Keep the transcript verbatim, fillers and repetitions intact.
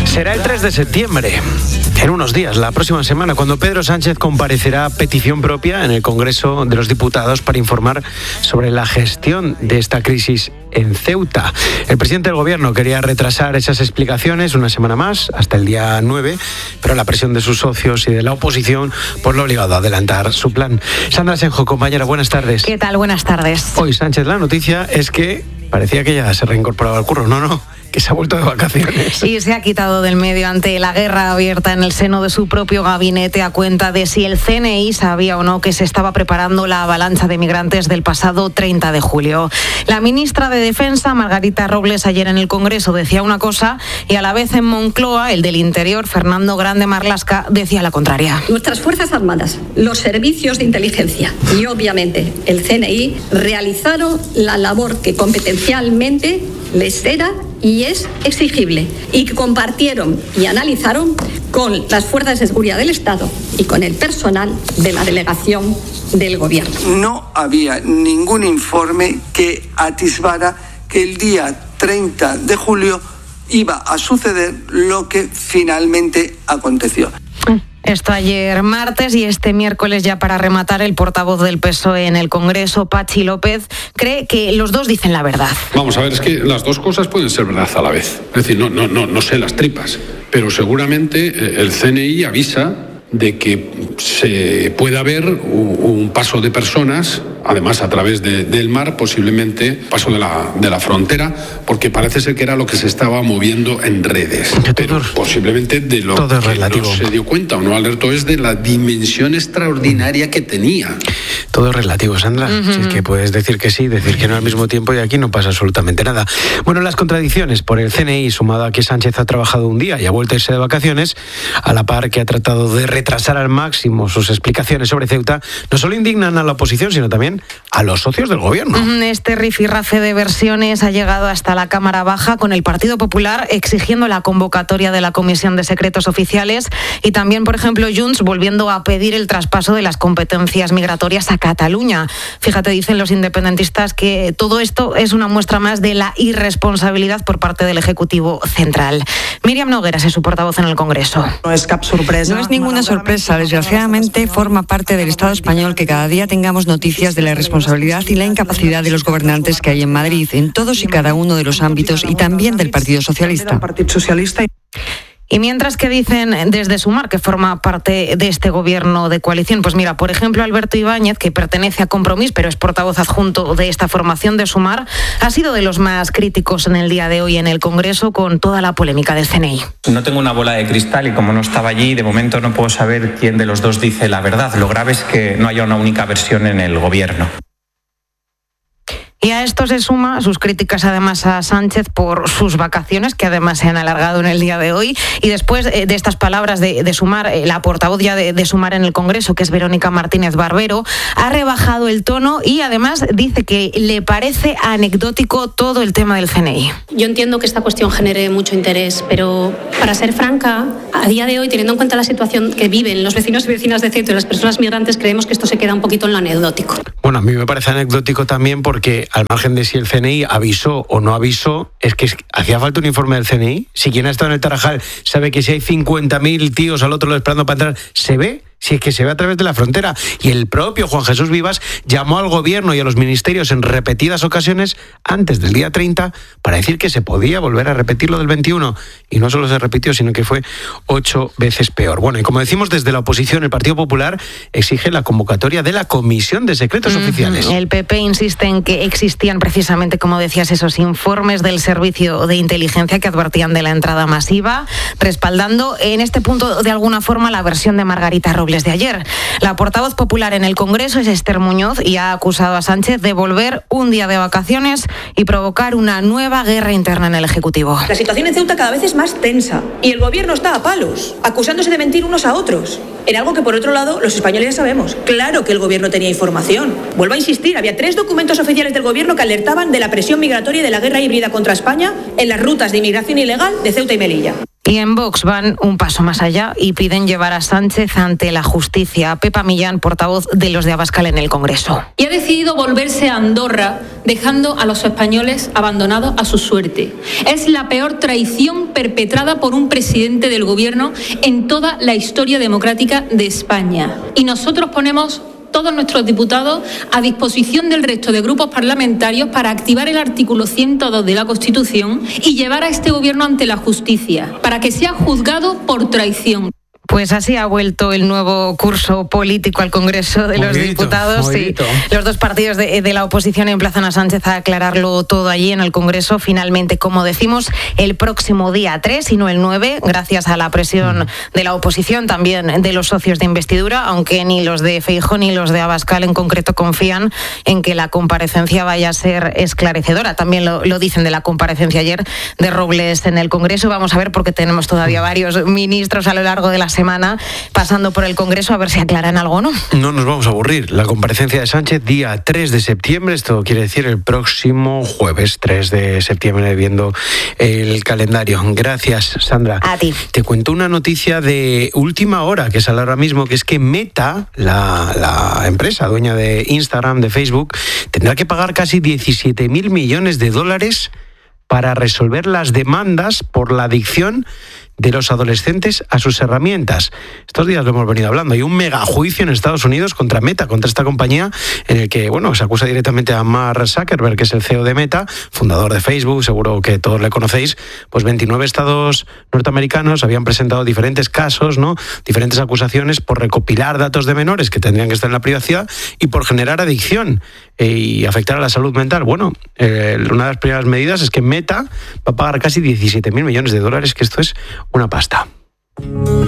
Será el tres de septiembre, en unos días, la próxima semana, cuando Pedro Sánchez comparecerá a petición propia en el Congreso de los Diputados para informar sobre la gestión de esta crisis en Ceuta. El presidente del Gobierno quería retrasar esas explicaciones una semana más, hasta el día nueve, pero la presión de sus socios y de la oposición pues lo ha obligado a adelantar su plan. Sandra Senjo, compañera, buenas tardes. ¿Qué tal? Buenas tardes. Hoy, Sánchez, la noticia es que parecía que ya se reincorporaba al curro. No, no, que se ha vuelto de vacaciones. Y se ha quitado del medio ante la guerra abierta en el seno de su propio gabinete a cuenta de si el C N I sabía o no que se estaba preparando la avalancha de migrantes del pasado treinta de julio. La ministra de Defensa, Margarita Robles, ayer en el Congreso decía una cosa y a la vez en Moncloa, el del Interior, Fernando Grande Marlaska, decía la contraria. Nuestras Fuerzas Armadas, los servicios de inteligencia y obviamente el C N I realizaron la labor que competencialmente les era y es exigible, y que compartieron y analizaron con las fuerzas de seguridad del Estado y con el personal de la delegación del Gobierno. No había ningún informe que atisbara que el día treinta de julio iba a suceder lo que finalmente aconteció. Esto ayer martes y este miércoles, ya para rematar, el portavoz del P S O E en el Congreso, Patxi López, cree que los dos dicen la verdad. Vamos a ver, es que las dos cosas pueden ser verdad a la vez. Es decir, no, no, no, no sé las tripas, pero seguramente el C N I avisa de que se puede haber un paso de personas, además a través de, del mar, posiblemente paso de la, de la frontera, porque parece ser que era lo que se estaba moviendo en redes. Pero posiblemente de lo todo que relativo. No se dio cuenta o no alertó es de la dimensión extraordinaria que tenía. Todo es relativo, Sandra. Uh-huh. Si es que puedes decir que sí, decir que no al mismo tiempo, y aquí no pasa absolutamente nada. Bueno, las contradicciones por el C N I, sumado a que Sánchez ha trabajado un día y ha vuelto a irse de vacaciones, a la par que ha tratado de retrasar al máximo sus explicaciones sobre Ceuta, no solo indignan a la oposición, sino también a los socios del Gobierno. Este rifirrafe de versiones ha llegado hasta la Cámara Baja, con el Partido Popular exigiendo la convocatoria de la Comisión de Secretos Oficiales y también, por ejemplo, Junts volviendo a pedir el traspaso de las competencias migratorias a Cataluña. Fíjate, dicen los independentistas que todo esto es una muestra más de la irresponsabilidad por parte del Ejecutivo Central. Míriam Nogueras es su portavoz en el Congreso. No es cap sorpresa. No es ninguna sorpresa. Desgraciadamente, forma parte del Estado español que cada día tengamos noticias de la irresponsabilidad y la incapacidad de los gobernantes que hay en Madrid, en todos y cada uno de los ámbitos, y también del Partido Socialista. Y mientras que dicen desde Sumar, que forma parte de este gobierno de coalición, pues mira, por ejemplo, Alberto Ibáñez, que pertenece a Compromís, pero es portavoz adjunto de esta formación de Sumar, ha sido de los más críticos en el día de hoy en el Congreso con toda la polémica del C N I. No tengo una bola de cristal y como no estaba allí, de momento no puedo saber quién de los dos dice la verdad. Lo grave es que no haya una única versión en el gobierno. Y a esto se suma sus críticas además a Sánchez por sus vacaciones, que además se han alargado en el día de hoy. Y después de estas palabras de, de Sumar, la portavoz ya de, de Sumar en el Congreso, que es Verónica Martínez Barbero, ha rebajado el tono y además dice que le parece anecdótico todo el tema del C N I. Yo entiendo que esta cuestión genere mucho interés, pero para ser franca, a día de hoy, teniendo en cuenta la situación que viven los vecinos y vecinas de Ceuta y las personas migrantes, creemos que esto se queda un poquito en lo anecdótico. Bueno, a mí me parece anecdótico también porque, al margen de si el C N I avisó o no avisó, es que hacía falta un informe del C N I. Si quien ha estado en el Tarajal sabe que si hay cincuenta mil tíos al otro lado esperando para entrar, ¿se ve? Si es que se ve a través de la frontera. Y el propio Juan Jesús Vivas llamó al Gobierno y a los ministerios en repetidas ocasiones antes del día treinta para decir que se podía volver a repetir lo del veintiuno. Y no solo se repitió, sino que fue ocho veces peor. Bueno, y como decimos, desde la oposición, el Partido Popular exige la convocatoria de la Comisión de Secretos uh-huh. Oficiales. El P P insiste en que existían precisamente, como decías, esos informes del Servicio de Inteligencia que advertían de la entrada masiva, respaldando en este punto de alguna forma la versión de Margarita Robles de ayer. La portavoz popular en el Congreso es Esther Muñoz y ha acusado a Sánchez de volver un día de vacaciones y provocar una nueva guerra interna en el Ejecutivo. La situación en Ceuta cada vez es más tensa y el Gobierno está a palos, acusándose de mentir unos a otros. En algo que, por otro lado, los españoles ya sabemos. Claro que el Gobierno tenía información. Vuelvo a insistir, había tres documentos oficiales del Gobierno que alertaban de la presión migratoria y de la guerra híbrida contra España en las rutas de inmigración ilegal de Ceuta y Melilla. Y en Vox van un paso más allá y piden llevar a Sánchez ante la justicia. Pepa Millán, portavoz de los de Abascal en el Congreso. Y ha decidido volverse a Andorra, dejando a los españoles abandonados a su suerte. Es la peor traición perpetrada por un presidente del Gobierno en toda la historia democrática de España. Y nosotros ponemos todos nuestros diputados a disposición del resto de grupos parlamentarios para activar el artículo ciento dos de la Constitución y llevar a este Gobierno ante la justicia, para que sea juzgado por traición. Pues así ha vuelto el nuevo curso político al Congreso de los Movidito, Diputados. movidito. Sí, los dos partidos de, de la oposición emplazan a Sánchez a aclararlo todo allí en el Congreso. Finalmente, como decimos, el próximo día tres y no el nueve, gracias a la presión de la oposición, también de los socios de investidura, aunque ni los de Feijóo ni los de Abascal en concreto confían en que la comparecencia vaya a ser esclarecedora. También lo, lo dicen de la comparecencia ayer de Robles en el Congreso. Vamos a ver, porque tenemos todavía varios ministros a lo largo de la semana pasando por el Congreso, a ver si aclaran algo o no. No nos vamos a aburrir. La comparecencia de Sánchez día tres de septiembre, esto quiere decir el próximo jueves tres de septiembre, viendo el calendario. Gracias, Sandra. A ti. Te cuento una noticia de última hora que sale ahora mismo, que es que Meta, la, la empresa dueña de Instagram, de Facebook, tendrá que pagar casi diecisiete mil millones de dólares para resolver las demandas por la adicción de los adolescentes a sus herramientas. Estos días lo hemos venido hablando. Hay un megajuicio en Estados Unidos contra Meta, contra esta compañía, en el que, bueno, se acusa directamente a Mark Zuckerberg, que es el C E O de Meta, fundador de Facebook, seguro que todos le conocéis. Pues veintinueve estados norteamericanos habían presentado diferentes casos, ¿no? Diferentes acusaciones por recopilar datos de menores que tendrían que estar en la privacidad y por generar adicción y afectar a la salud mental. Bueno, eh, una de las primeras medidas es que Meta va a pagar casi diecisiete mil millones de dólares, que esto es una pasta.